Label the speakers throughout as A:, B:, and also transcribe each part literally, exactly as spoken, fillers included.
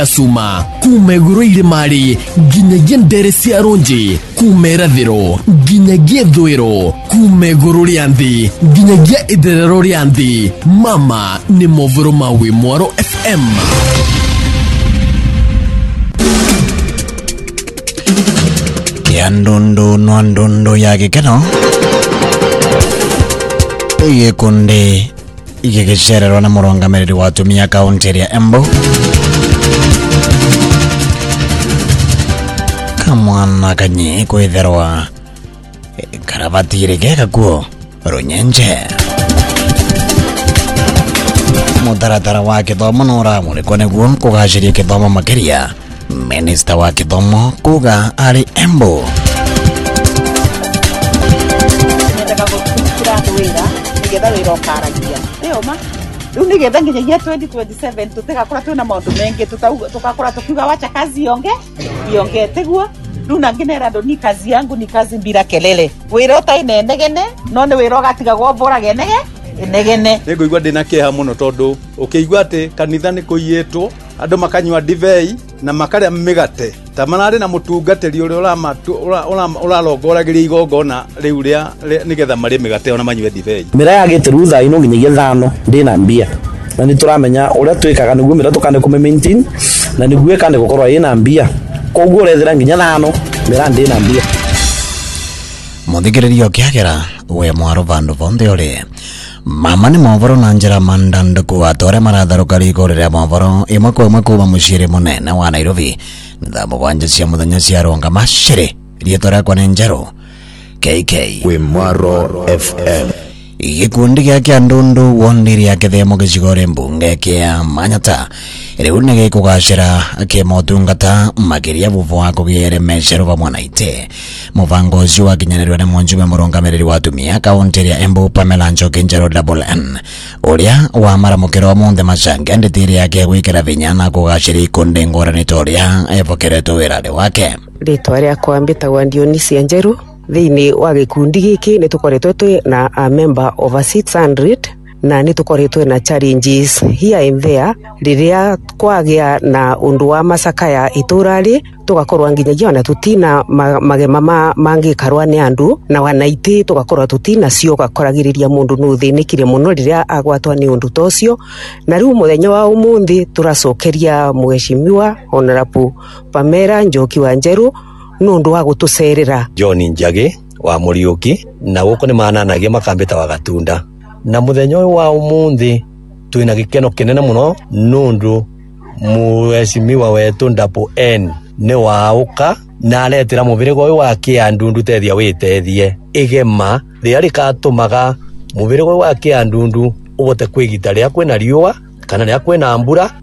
A: Asuma kumeguru ile mari ginyagia ndere cia ronji kumerathiro ginyagia thwiro kumeguru rianthi ginyagia itherero rianthi mama ni movoro mawe Mwaro F M.
B: Yandundu nwandundu ya gikeno iye kunde iye gisherero na murongamiriri wa atumia kaunti ya Embu kamwana kanyi kwitherwa karavatire geka kuo runyenje mutaratara wa kithomo nuramurikwo niguo kugaciria kithomo makiria. Minister wa kithomo kuga ari Embu
C: nendeka gukira wira nigetha wira ukaragia nioma riu nigetha nginyagia twenty twenty-seven tutigakora twina maundu mengi tukakora tukiuga wacha kazi yonge yonge teguo riu nanginera ndo ni kazi yangu ni kazi bila kelele wira utainenegene no ni wira ugatiga gwombora genege inegene
D: niguigwa ndina kieha muno tondu ukiigwa ati kanitha ni kuiyetwo andu makanywa divei na makaria migate tamanari na mutungatiri uri urama uralongoragiria igongona riu ria nigetha mari migate ona manywe divei
E: mira yagite rutha ino nginyagia thano ndina mbia na ni turamenya uria twikaga niguo mira tukane ku maintain na niguo kande gukorwa ina mbia koguo rethera nginya thano mira ndina mbia
B: muthikiririo kiagera we Mwaro vandu vonthe uri mama ni movoro na njira mandanduku atore maratharuka riko riria movoro imwe kwa imwe kuma muciri munene wa Nairobi thaa mugwanja cia muthenya cia ronga maciri rieto riakwa ni Njeru K K
F: we Mwaro F M.
B: Gikundi gia Kiandundu wondiri ya kithemo gicigo ri mbunge kia Manyata riu ni gikugacira kimotungata makiria vuvu wa kugiere mecero va mwanaite muvango ucio wakinyanirwa ni Mwanjume murongamiriri wa atumia kaunti ya Embu Pamela Njoki Njeru double N uria wa maramukiro munthe macange nditiri yake gwikira vinya na kugacira ikundi ngorani toria evokeretwo wirari wake.
G: Ritwa riakwa mbitagwa Dionisia Njeru. Thiini wa gikundi giki ni tukoretwe twi na a member over six hundred na ni tukoretwe na challenges here and there riria kwagia na undu wa masakaya iturari tugakorwa nginyagia na tutina magema ma mangikarwa ni andu na wanaiti tugakorwa tutina cio gakoragiriria mundu nuthinikire muno riria agwatwa ni undu tocio na riu muthenya wa umuthi turacokeria mheshimiwa Honorable Pamela Njoki wa Njeru nundu wa gutucerera.
H: John Njagi wa Muriuki na guko ni mananagia makambita wa Gatunda na muthenya wa umuthi twina gikeno kinene muno nundu mheshimiwa wetu Double N ni wauka na aletera muvirigo uyu wa Kiandundu tethia witethie igema ria rikatumaga muvirigo wa Kiandundu ubote kwigita ria kwina riua kana ria kwina mbura.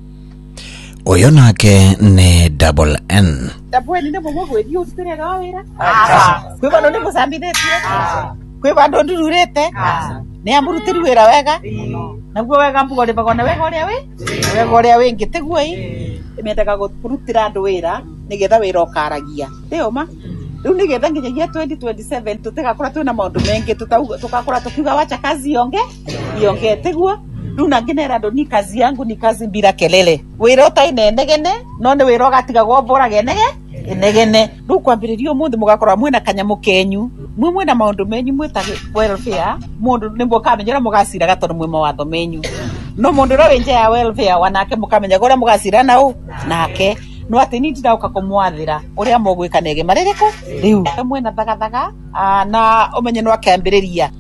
B: Uyo nake ni Double N.
C: Double N ni mumo gwedio utirega wa wira asa kwi bandu ni musambithĩtie kwi bandu ndururite ni amurutiri wira wega naguo wega mbugo ri bagona wega uria wi wega uria wingi tiguo i imetaka kurutira andu wira nigetha wira ukaragia ndioma riu nigetha nginyagia twenty twenty-seven tutigakora twina maundu mengi tukakora tukiuga wacha kazi yonge yonge tiguo riu nanginera andu ni kazi yangu ni kazi bila kelele wira utainenegene no ni wira ugatiga gwombora genege inegene riu kwambiririo muthi mugakorwa mwina kanyamu kenyu mwe mwina maundu menyu mwitage welfare mundu nimbo kamenyera mugacira gatondu mwe mawatho menyu no mundu ro wenje ya welfare wanake mukamenya gora mugacira nau nake no ati ni ndauka kumwathira uria mogwika nege maririko riu mwina thagathaga na umenye no akambiriria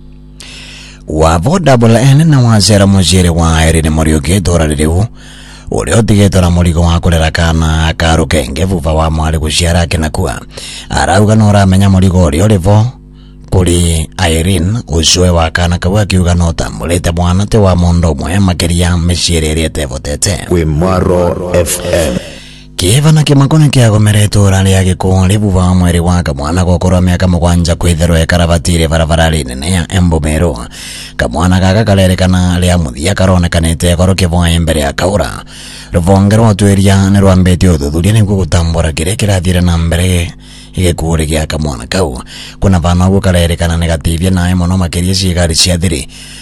B: wavo Double N na wazera mujere wa eri ni Muriuki thora riu uria utigetwa murigo wa kurera kana karukenge vuva wa mwari guciara kinakua arauga no ramenya murigo uria urivo kuri Irene ucwe wa kana kawa kiuga no tambulite mwana te wa mondo mwe makiria mecire ria tevotete
F: we Mwaro F M.
B: Kieva na kimakone kia gomereto rali ya gikuo livuva wa mweri waka mwana gukura miaka mugwanja kwithirwa ekaravatire barabarari nene ya Embu Meru kamwana gaka kalerekana lia muthia karonekanite goro kivoa imbere ya kaura ruvonge rwatweria ni rwambete uthuthuria niguo gutambura kiria kirathire na mbere igikuo gia kamwana kau kuna vana guo kalerekana negativia nae muno makiria cigari cia thiri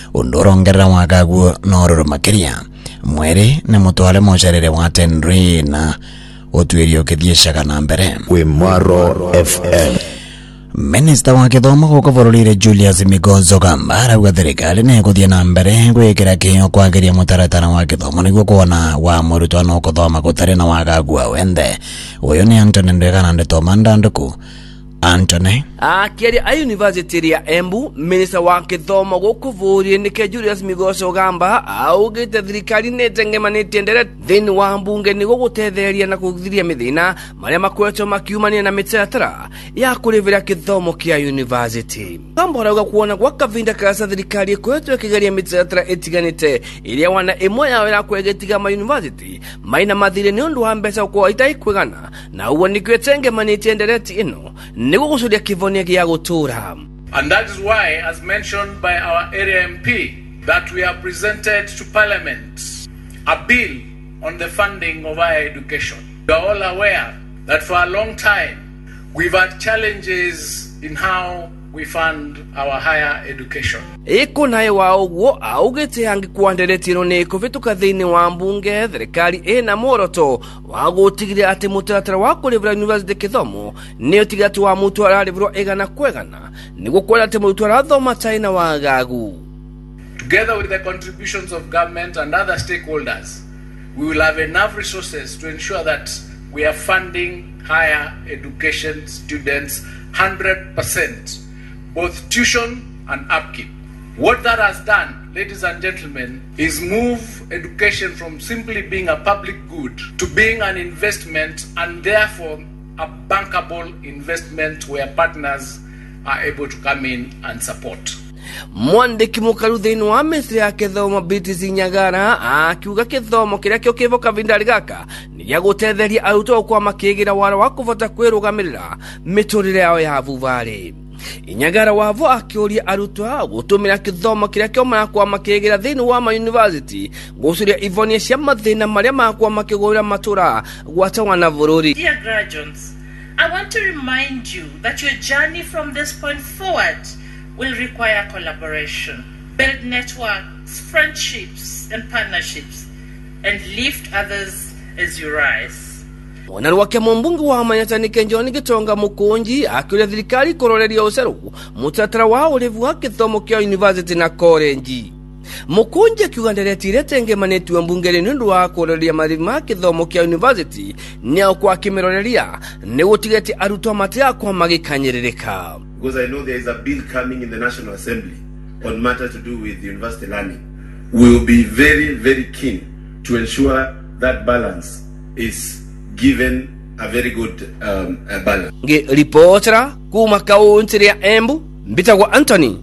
B: undorongerera wagagu nororo makiria mweri ni mutwale mocerere wa Tenri na utwirio kithieshaga na mbere
F: wi Mwaro F M.
B: Minister wa kithomo guko bururire Julius Migonzo Gamba arauga thirikari ni guthie na mbere gwikira kiyo kwagiria mutaratara wa kithomo niguo kuona wa murutwo no kuthoma gutari na wagagu wende. Uyu ni Anthony Ndegana ndetoma ndanduku. Anthony
I: akiaria a University ya Embu, minister wa kithomo guku bũrũri nike Julius Migonzo Gamba augite thirikari nĩ tengemanĩtie ndere thĩinĩ wa mbunge nĩguo gũtetheria na kũgithiria mĩthĩna marĩa makoretwo makiumania na mĩtaratara ya kũrĩhĩra kithomo kia university. Gamba arauga kuona gwa kavinda kasa thirikari ĩkoretwo ĩkĩgeria mĩtaratara ĩtiganĩte ĩrĩa wana ĩmwe yao ĩrakwegetiga ma university maina mathirĩ nĩ ũndũ wa mbeca kwa itaĩkwĩgana na ũguo nĩkĩo tengemanĩtie ndereti ĩno nĩguo gũcuria kivonia gĩa gũtũra.
J: And that is why, as mentioned by our area M P, that we have presented to Parliament a bill on the funding of higher education. You are all aware that for a long time we've had challenges in how we fund our higher education.
I: Eko nae wa uguo augite hangi kwanderetiro ne kuvituka thini wa mbunge thirikari ena moroto wa gutigira ati mutaratara wa kurivira university kithomo ne utigatu wa mutu arariviro egana kwegana niguo kwera ati mutu arathoma China wa gagu.
J: Together with the contributions of government and other stakeholders, we will have enough resources to ensure that we are funding higher education students one hundred percent, both tuition and upkeep. What that has done, ladies and gentlemen, is move education from simply being a public good to being an investment, and therefore a bankable investment where partners are able to come in and support.
I: Mwandiki mukaru thĩinĩ wa ministry ya kithomo Beatrice Nyagara akiuga kithomo kĩrĩa kĩo kĩvoka vindari gaka nĩ gĩa gũtetheria arutwo kwa makĩgĩra wara wa kũvota kwĩrũgamĩrĩra mĩtũrĩre yao ya vuvarĩ. Nyagara wavo akĩũria arutwo gũtũmĩra kithomo kĩrĩa kĩo marakwa makĩgĩra thĩinĩ wa ma university gũcuria ivonia cia mathĩna marĩa marakwa makĩgũrĩra matũra gwatagwa na vũrũri.
K: Dear graduates, I want to remind you that your journey from this point forward will require collaboration, build networks, friendships, and partnerships, and lift others as you rise.
I: Wanarwake mbunge wa Manyata John Gitonga Mukunji akiuria thirikari kũroreria ũceru mutaratara wa ũrĩvu wa gĩthomo kĩa university na college. Mukunji akiuga nderetire tengemanĩtio mbunge-inĩ nĩ ũndũ wa kũroreria marĩhi ma gĩthomo kĩa university nĩo kwa kĩmĩroreria nĩ gũtigĩtie arutwo matirakwa magĩkanyĩrĩrĩka.
L: Because I know there is a bill coming in the National Assembly on matter to do with university learning. We will be very, very keen to ensure that balance is given a very good um, a balance.
I: Nge reportera kuma kaunti ya Embu mbitagwa Anthony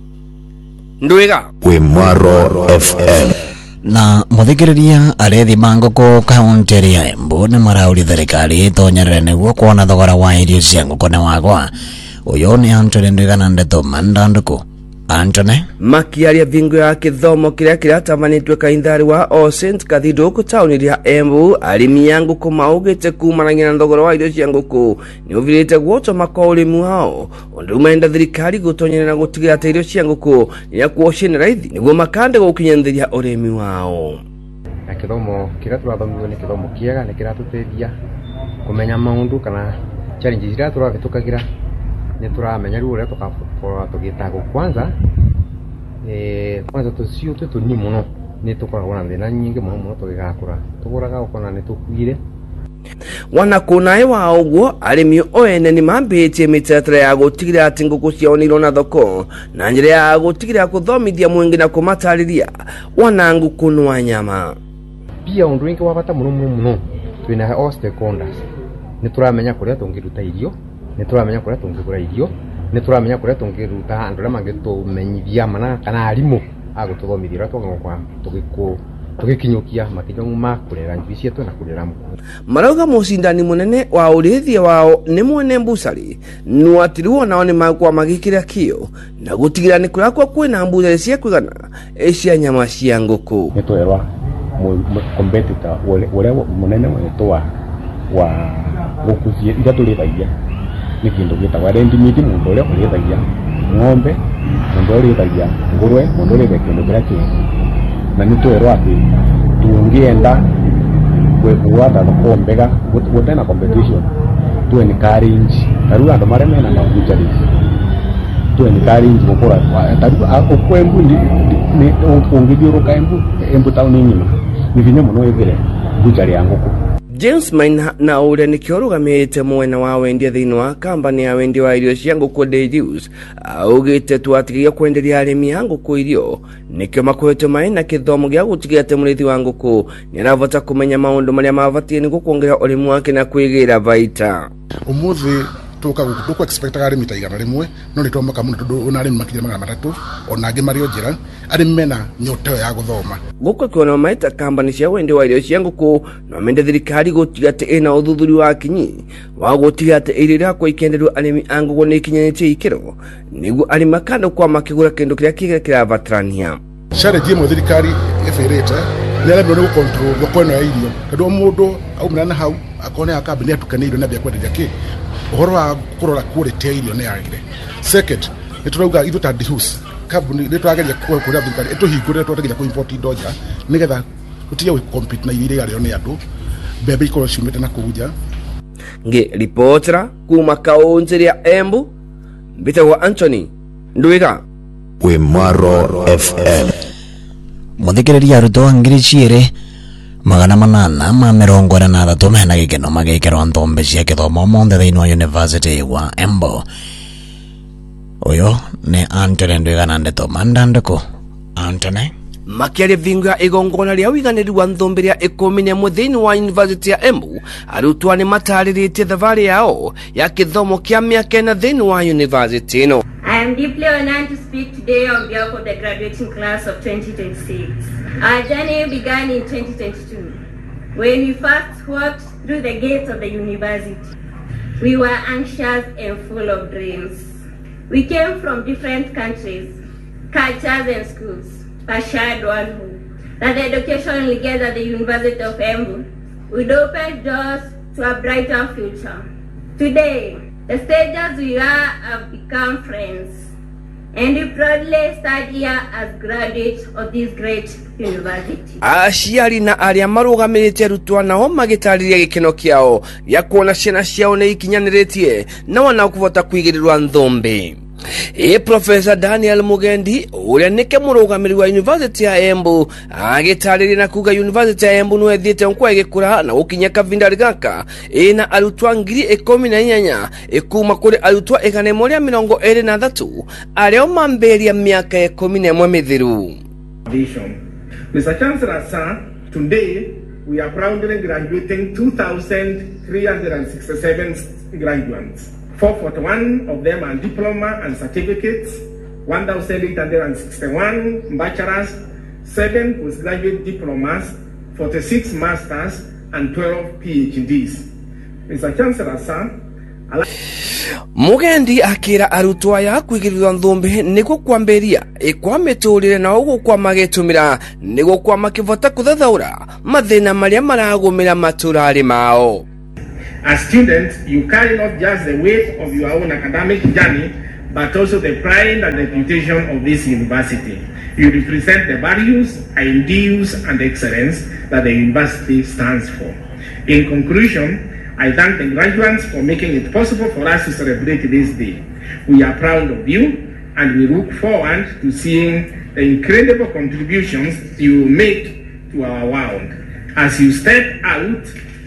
I: Ndwega
F: wi Mwaro F M.
B: Na muthikiriria arethi mangoko kaunti ya Embu ni marauri thirikari tonyerere niguo kuona thogora wa irio cia ngũkũ ne wagwa. Uyo ni Anthony Ndwega ndetoma ndanduku. Anthony
I: makiaria vingo ya kithomo kĩrĩa kĩratamanĩtwe kaindari wa All Saints Cathedral ku tauni ya Embu arimi yangu kumaugite kumananya na thogora wa irio cia ngũkũ ni uvirite guoto makorĩmu hao undu maenda thirikari gutonyera na gutigira ta irio cia ngũkũ ya kuoshene raithi niguo makande gukinyanĩria ũrĩmi wao.
M: Na kithomo kĩrĩa tũrathomithio nĩ kithomo kĩega nĩ kĩratũteithia kumenya maundu kana challenges iria tũravĩtũkagĩra ni turamenya riu uria tukakorwo tugitago kwanza eh kwanza tucio tu ni muno ni tukoragwo na thina nyingi muno muno tugigakura tuguraga ukona ni tukuire
I: wana kunae wa uguo arimi oene ni mambitie mitaratara ya gutigira ati ngũkũ ciao nĩ irona thoko na njĩra ya gutigira kuthomithia mwingi na kumatariria wana ngũkũ nwa nyama.
M: Pia undu wingi wa bata muno muno twina all stakeholders ni turamenya kuria tungiruta irio, ni turamenya kuria tungigura irio, ni turamenya kuria tungiruta andu aria mangitumenyithia mana kana arimu agututhomithia uria twagokwa tugiku tugikinyukia makinyo ma kurera njui cietu na kurera muku.
I: Marauga mucindani munene wa urithia wao ni mwene mbusari nuatiruo nao ni magwa magikira kio na gutigira ni kurakwa kwina mbusari cia kwigana ecia nyama cia ngũkũ.
N: Ni twerwa mu competitor ule ule munene wetu wa wa gukuzie ira turithagia nĩ kĩndũ gĩtagwo rent meat, mũndũ ũrĩa ũrĩithagia ng'ombe, mũndũ ũrĩa ũrĩithagia ngũrwe, mũndũ ũrĩa ũrĩithagia kĩndũ kĩrĩa kĩngĩ. Na nĩ twerwo atĩ tũngĩenda gwata thoko gũtee na competition, tuwe nĩ encourage tarĩu andũ marĩa mena mabucharies, tuwe nĩ encourage gũkũra tarĩu ũkũ Embu ũngĩthiũrũka Embu taũni ng'ima nĩ hinya mũno wĩthire buchari ya ngũkũ.
I: James Maina na ũrĩa nĩkĩo ũrũgamĩrĩte mwena wa wendia thĩinĩ wa kambani ya wendia wa irio cia ngũkũ Dairies augĩte twatigia kwenderia arĩmi a ngũkũ irio nĩkĩo makoretwo marĩ na gĩthomo gĩa gũtigĩrĩra atĩ mũrĩithi wa ngũkũ nĩarahota kũmenya maũndũ marĩa mabatiĩ nĩguo kuongerera ũrĩmi wake na kwĩgĩra baita.
O: Ũmũthĩ tuka gũkũ expectaga arĩmi ta igana rĩmwe no nĩtũmoka mũno tondũ ona arĩmi makĩria magana matatũ ona angĩ marĩ o njĩra arĩmi mena nyota ya gũthoma.
I: Gũkũ kwona maita kambani cia wendia wa irio cia ngũkũ no mende thirikari gũtiga atĩ ĩna ũthuthuria wa kinyi wa gũtiga atĩ irio irakwo ikenderio arĩmi a ngũkũ nĩ ikinyanĩtie ikĩro nĩguo arĩmi makanda kwa makĩgũra kĩndũ kĩrĩa kĩgera kĩrabatarania.
O: Challenge ĩmwe thirikari ĩbĩrĩte nĩ arĩmi nĩ gũcontrol thoko ĩno ya irio tondũ mũndũ aumĩra na hau akona kambani atukania irio na mbia kwenderia kĩ uhoro wa kurora quality ya irio nĩ yagire. Second nĩ turauga ithu ta Dihus kambuni nĩ twageria kũrĩa thirikari ĩtũhingũrĩre twageria kũ import indo nja nĩgetha tutige gũ compete na irio iria nĩ andũ mbembe ikorwo ciumĩte na kũnja.
I: Nge reportera kuma kaunti ya Embu mbitagwo Anthony Ndwiga
F: Wimaro F M.
B: Muthikĩrĩria arutwo ngiri cierĩ magana manana ma mĩrongo ĩna na athatũ mena gĩkeno magĩkĩrwo nthombe cia gĩthomo monthe thĩinĩ wa University wa Embu. Ũyũ nĩ Anthony Ndwiga na Ndeto Mandandeko. Anthony
I: makĩaria vingo ya igongona rĩa ũiganĩri wa nthombe rĩa ikũmi na ĩmwe thĩinĩ wa University ya Embu, arutwo nĩ matarĩrĩtie thabarĩ yao ya gĩthomo kĩa mĩaka ĩna thĩinĩ wa university ĩno.
P: I am deeply honored to speak today on behalf of the graduating class of twenty twenty-six. Our journey began in twenty twenty-two when we first walked through the gates of the university. We were anxious and full of dreams. We came from different countries, cultures and schools, but shared one hope, that the education we get at the University of Embu would open doors to a brighter future. Today, the stages we are have become friends, and we proudly stand here as graduates of this great university.
I: Aciari na arĩa marũgamĩrĩte arutwo nao magĩtarĩria gĩkeno kĩao gĩa kuona ciana ciao nĩ ikinyanĩrĩtie na wana kũvota kwĩgĩrĩrwo nthombe. E Professor Daniel Mugendi ũrĩa nĩke mũrũgamĩrĩri wa University ya Embu agĩtarĩria na kuga University ya Embu nĩ ĩthiĩte nkwa ĩgĩkũra na gũkinya kavindarĩ gaka ĩna arutwo ngiri ikũmi na inyanya ĩkuma kũrĩ arutwo igana rĩmwe rĩa mĩrongo ĩrĩ na athatũ arĩa mambĩrĩria mĩaka ikũmi na ĩmwe mĩthiru.
Q: Mister Chancellor, sir, today we are proudly graduating two thousand three hundred sixty-seven graduates. four hundred forty-one of them are diploma and certificates, one thousand eight hundred sixty-one bachelors, seven postgraduate diplomas, forty-six masters, and twelve PhDs. Mister Chancellor, sir,
I: Mugendi akĩra arutwo aya kwĩgĩrĩrwo nthombe nĩguo kwambĩrĩria ĩkwa mĩtũrĩre na ũgũkwa magĩtũmĩra nĩguo kwa makĩvota kũthathaũra mathĩna marĩa maragũmĩra matũrarĩ mao.
Q: As students, you carry not just the weight of your own academic journey, but also the pride and reputation of this university. You represent the values, ideals, and excellence that the university stands for. In conclusion, I thank the graduates for making it possible for us to celebrate this day. We are proud of you, and we look forward to seeing the incredible contributions you make to our world. As you step out,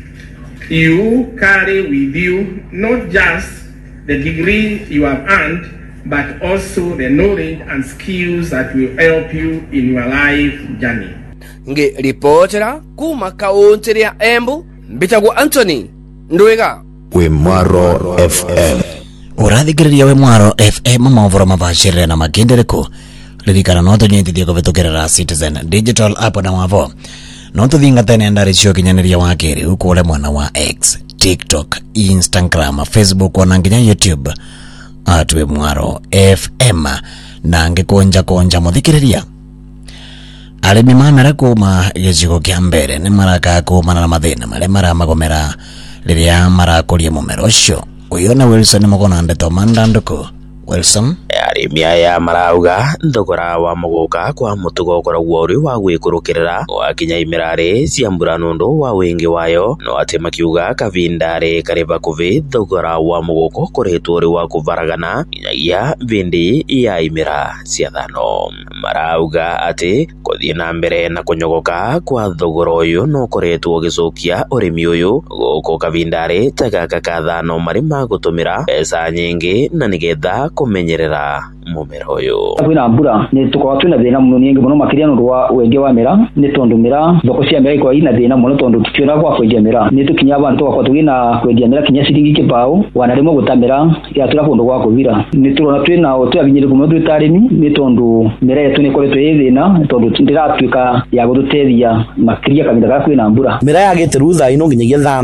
Q: you carry with you not just the degree you have earned, but also the knowledge and skills that will help you in your life journey.
I: Nge reportera kuma kaunti ya Embu mbitagwo Anthony Ndwiga
F: Wimaro F M.
B: Ũrathikĩrĩria Wimaro F M maũvoro mabacĩrĩre na makĩndereko ririkana no tũnyitithie kũvĩtũkĩrĩra Citizen Digital app na wavo no tũthingate nenda cio kinyanĩria wa kĩrĩ ukũre mwana wa X, TikTok, Instagram, Facebook ona nginya YouTube at Wimaro F M na ngĩkonja konja mũthikĩrĩria. Arĩmi mamera kuma gĩcigo kĩa mbere nĩ maraka kumana na mathĩna marĩa maramagomera rĩrĩa marakũria mũmera ũcio. uyu na Wilson Mogona ndeto mandandoko Wilson
R: arimi aya marauga thogora wa muguka kwa mutugo ukoragwo uri wa gwikurukirira wakinya imirare cia mbura nundu wa wingi wayo no ati makiuga kavindare kari bakuvi thogora wa muguka ukoretwo uri wa kuvaragana nginyagia vindi ya imira cia thano. Marauga ati kuthii na mbere na kunyogoka kwa thogora uyu no ukoretwo ugicokia urimi uyu guku kavindare ta gaka ka thano mari magutumira pesa nyingi na nigetha kumenyerera mumera uyu.
S: Kwina mbura ni tukwa twina thina muno nyingi muno makiria nundu wa wenge wa mera ni tondu mera thoko cia mera iko ina thina muno tondu tukiona kwa kwendia mera ni tukinya abantu tukwa tugina kwendia mera kinya ciringi kibao wana rimwe gutamera ya tura kundu gwa kuvira ni turona twina twaginyire kumwe twitarimi ni tondu mera yetu ni koretwo ithina tondu ndiratuika ya gututeithia makiria kabinda ga kwina mbura
E: mera ya gite rutha ino nginyagia thano